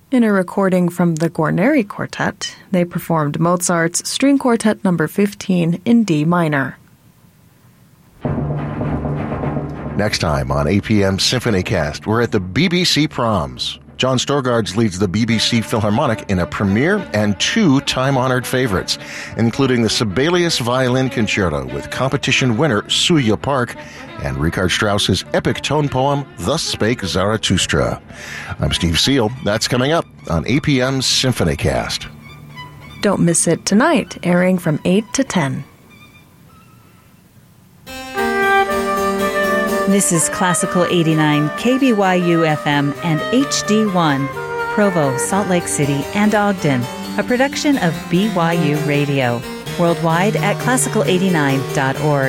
In a recording from the Guarneri Quartet, they performed Mozart's String Quartet No. 15 in D minor. Next time on APM SymphonyCast, we're at the BBC Proms. John Storgards leads the BBC Philharmonic in a premiere and 2 time-honored favorites, including the Sibelius Violin Concerto with competition winner Suya Park and Richard Strauss's epic tone poem, Thus Spake Zarathustra. I'm Steve Seal. That's coming up on APM SymphonyCast. Don't miss it tonight, airing from 8 to 10. This is Classical 89, KBYU FM and HD1, Provo, Salt Lake City, and Ogden, a production of BYU Radio. Worldwide at classical89.org.